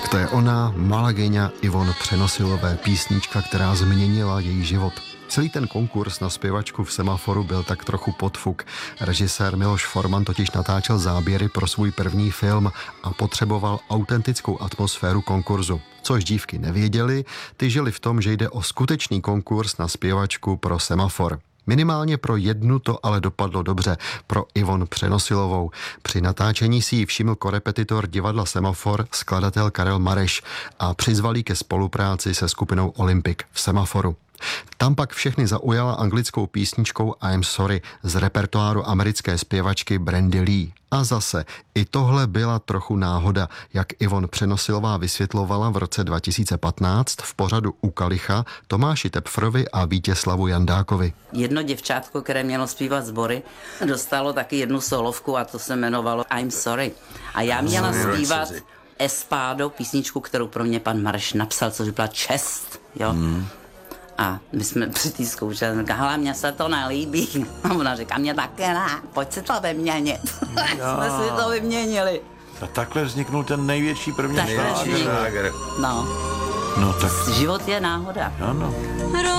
Tak to je ona, malagyňa Ivon Přenosilové, písnička, která změnila její život. Celý ten konkurs na zpěvačku v Semaforu byl tak trochu podfuk. Režisér Miloš Forman totiž natáčel záběry pro svůj první film a potřeboval autentickou atmosféru konkurzu. Což dívky nevěděly, ty žili v tom, že jde o skutečný konkurs na zpěvačku pro Semafor. Minimálně pro jednu to ale dopadlo dobře, pro Ivon Přenosilovou. Při natáčení si ji všiml korepetitor divadla Semafor, skladatel Karel Mareš, a přizval ji ke spolupráci se skupinou Olympic v Semaforu. Tam pak všechny zaujala anglickou písničkou I'm Sorry z repertoáru americké zpěvačky Brandy Lee. A zase, i tohle byla trochu náhoda, jak Ivon Přenosilová vysvětlovala v roce 2015 v pořadu U kalicha Tomáši Tepfrovi a Vítězslavu Jandákovi. Jedno děvčátko, které mělo zpívat sbory, dostalo taky jednu solovku a to se jmenovalo I'm Sorry. A já měla zpívat Espado, písničku, kterou pro mě pan Mareš napsal, což byla čest, jo. A my jsme při té zkoušeli, říkala, mně se to nelíbí. A ona říká, mně také ne, pojď si to vyměnit. Jsme si to vyměnili. A takhle vzniknul ten největší první šláger. No. No tak. Život je náhoda. Ano.